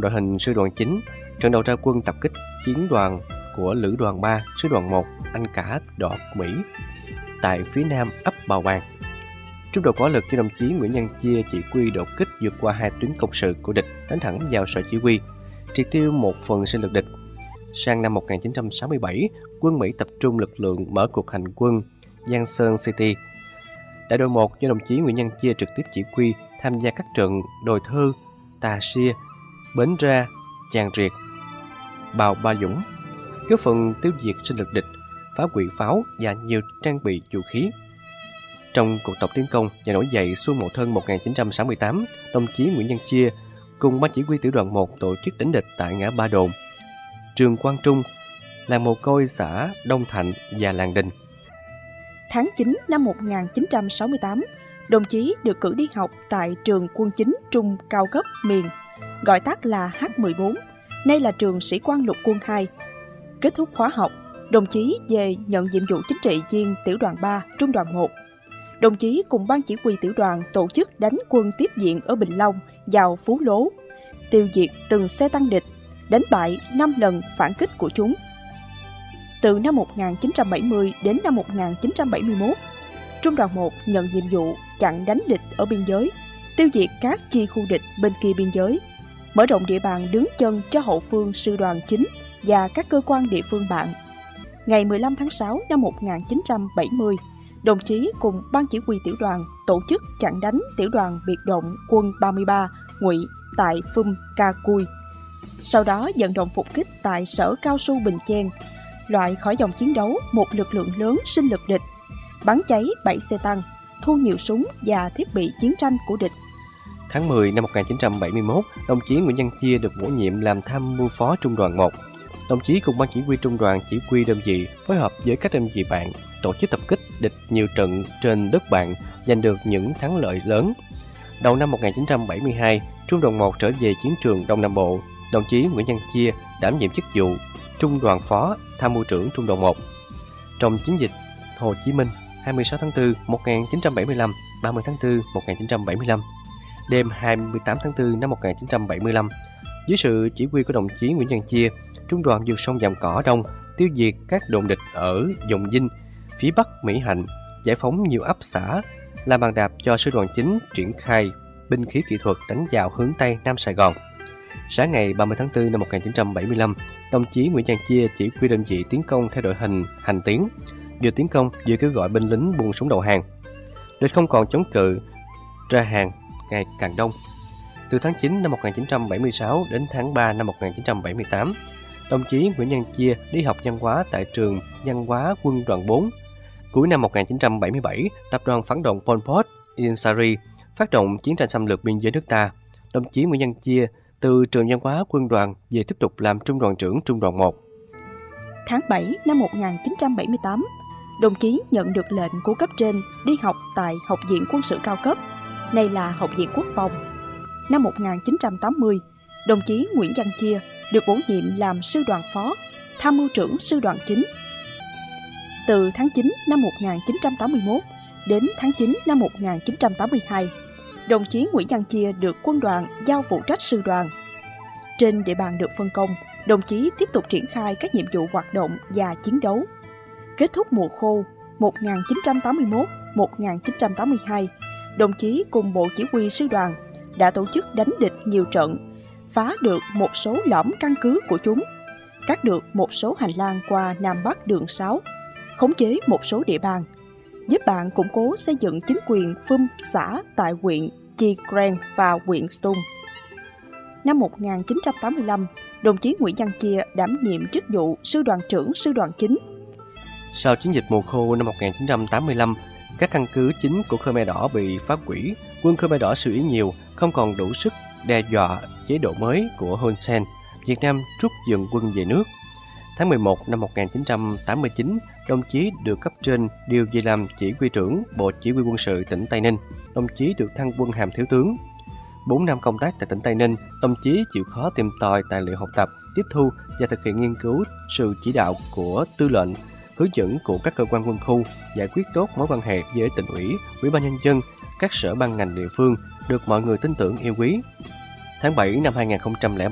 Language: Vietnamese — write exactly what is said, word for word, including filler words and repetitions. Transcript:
trong đội hình sư đoàn chín, trận đầu ra quân tập kích chiến đoàn của Lữ đoàn ba, sư đoàn một, Anh Cả Đọt Mỹ tại phía nam ấp Bào Bàng. Trung đội hỏa lực do đồng chí Nguyễn Văn Chia chỉ huy đột kích vượt qua hai tuyến công sự của địch, đánh thẳng vào sở chỉ huy, triệt tiêu một phần sinh lực địch. Sang năm một nghìn chín trăm sáu mươi bảy, quân Mỹ tập trung lực lượng mở cuộc hành quân Giang City. Đại đội một do đồng chí Nguyễn Văn Chia trực tiếp chỉ huy tham gia các trận Đồi Thơ, Tà Xia, Bến Ra, Chàng Riệt, Bào Ba Dũng, góp phần tiêu diệt sinh lực địch, phá hủy pháo và nhiều trang bị vũ khí. Trong cuộc tổng tiến công và nổi dậy xuân Mậu Thân một nghìn chín trăm sáu mươi tám, đồng chí Nguyễn Văn Chia cùng ban chỉ huy tiểu đoàn một tổ chức đánh địch tại ngã Ba Đồn, trường Quang Trung, làng Mồ Côi xã Đông Thạnh và làng Đình. Tháng chín năm một nghìn chín trăm sáu mươi tám, đồng chí được cử đi học tại trường quân chính trung cao cấp miền, gọi tắt là H mười bốn, nay là trường sĩ quan lục quân hai. Kết thúc khóa học, đồng chí về nhận nhiệm vụ chính trị viên tiểu đoàn ba, trung đoàn một. Đồng chí cùng ban chỉ huy tiểu đoàn tổ chức đánh quân tiếp diện ở Bình Long vào Phú Lố, tiêu diệt từng xe tăng địch, đánh bại năm lần phản kích của chúng. Từ năm một nghìn chín trăm bảy mươi đến năm một nghìn chín trăm bảy mươi mốt, Trung đoàn một nhận nhiệm vụ chặn đánh địch ở biên giới, tiêu diệt các chi khu địch bên kia biên giới, mở rộng địa bàn đứng chân cho hậu phương sư đoàn chín và các cơ quan địa phương bạn. Ngày mười lăm tháng sáu năm một nghìn chín trăm bảy mươi, đồng chí cùng ban chỉ huy tiểu đoàn tổ chức chặn đánh tiểu đoàn biệt động quân ba mươi ba Ngụy tại Phum Ca Cui. Sau đó vận động phục kích tại sở cao su Bình Chen, loại khỏi dòng chiến đấu một lực lượng lớn sinh lực địch, bắn cháy bảy xe tăng, thu nhiều súng và thiết bị chiến tranh của địch. Tháng mười năm một nghìn chín trăm bảy mươi mốt, đồng chí Nguyễn Văn Chia được bổ nhiệm làm tham mưu phó trung đoàn một. Đồng chí cùng ban chỉ huy trung đoàn chỉ huy đơn vị phối hợp với các đơn vị bạn tổ chức tập kích địch nhiều trận trên đất bạn, giành được những thắng lợi lớn. Đầu năm một nghìn chín trăm bảy mươi hai, trung đoàn một trở về chiến trường Đông Nam Bộ. Đồng chí Nguyễn Văn Chia đảm nhiệm chức vụ trung đoàn phó tham mưu trưởng trung đoàn một. Trong chiến dịch Hồ Chí Minh hai mươi sáu tháng tư một nghìn chín trăm bảy mươi lăm, ba mươi tháng tư một nghìn chín trăm bảy mươi lăm, đêm hai mươi tám tháng tư năm một nghìn chín trăm bảy mươi lăm, dưới sự chỉ huy của đồng chí Nguyễn Văn Chia, trung đoàn vượt sông Vàm Cỏ Đông, tiêu diệt các đồn địch ở Dòng Dinh, phía bắc Mỹ Hạnh, giải phóng nhiều ấp xã, làm bàn đạp cho sư đoàn chín triển khai binh khí kỹ thuật đánh vào hướng Tây Nam Sài Gòn. Sáng ngày ba mươi tháng tư năm một nghìn chín trăm bảy mươi lăm, đồng chí Nguyễn Văn Chia chỉ huy đơn vị tiến công theo đội hình hành tiến, vừa tiến công vừa kêu gọi binh lính buông súng đầu hàng. Địch không còn chống cự, ra hàng ngày càng đông. Từ tháng chín năm một nghìn chín trăm bảy mươi sáu đến tháng ba năm một nghìn chín trăm bảy mươi tám, đồng chí Nguyễn Văn Chia đi học văn hóa tại trường văn hóa quân đoàn bốn. Cuối năm một nghìn chín trăm bảy mươi bảy, tập đoàn phản động Pol Pot, Ian Sari phát động chiến tranh xâm lược biên giới nước ta. Đồng chí Nguyễn Văn Chia từ trường văn hóa quân đoàn về tiếp tục làm trung đoàn trưởng trung đoàn một. Tháng bảy năm một nghìn chín trăm bảy mươi tám, đồng chí nhận được lệnh của cấp trên đi học tại Học viện Quân sự cao cấp, nay là Học viện Quốc phòng. Năm một nghìn chín trăm tám mươi, đồng chí Nguyễn Văn Chia được bổ nhiệm làm sư đoàn phó, tham mưu trưởng sư đoàn chín. Từ tháng chín năm một nghìn chín trăm tám mươi mốt đến tháng chín năm một nghìn chín trăm tám mươi hai, đồng chí Nguyễn Văn Chia được quân đoàn giao phụ trách sư đoàn. Trên địa bàn được phân công, đồng chí tiếp tục triển khai các nhiệm vụ hoạt động và chiến đấu. Kết thúc mùa khô một nghìn chín trăm tám mươi mốt đến một nghìn chín trăm tám mươi hai, đồng chí cùng bộ chỉ huy sư đoàn đã tổ chức đánh địch nhiều trận, phá được một số lõm căn cứ của chúng, cắt được một số hành lang qua Nam Bắc đường sáu, khống chế một số địa bàn, giúp bạn củng cố xây dựng chính quyền Phum xã tại huyện Chi Crang và huyện Stung. Năm một nghìn chín trăm tám mươi lăm, đồng chí Nguyễn Văn Chia đảm nhiệm chức vụ sư đoàn trưởng sư đoàn chín. Sau chiến dịch mùa khô năm một nghìn chín trăm tám mươi lăm, các căn cứ chính của Khmer Đỏ bị phá hủy, quân Khmer Đỏ suy yếu nhiều, không còn đủ sức đe dọa chế độ mới của Hun Sen. Việt Nam rút dần quân về nước. Tháng mười một năm một nghìn chín trăm tám mươi chín, đồng chí được cấp trên điều về làm chỉ huy trưởng Bộ Chỉ huy quân sự tỉnh Tây Ninh. Đồng chí được thăng quân hàm thiếu tướng. bốn năm công tác tại tỉnh Tây Ninh, đồng chí chịu khó tìm tòi tài liệu học tập, tiếp thu và thực hiện nghiên cứu sự chỉ đạo của tư lệnh, hướng dẫn của các cơ quan quân khu, giải quyết tốt mối quan hệ với tỉnh ủy, ủy ban nhân dân, các sở ban ngành địa phương, được mọi người tin tưởng yêu quý. Tháng bảy năm hai nghìn không trăm lẻ